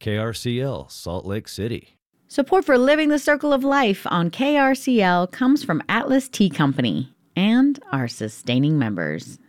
KRCL, Salt Lake City. Support for Living the Circle of Life on KRCL comes from Atlas Tea Company and our sustaining members.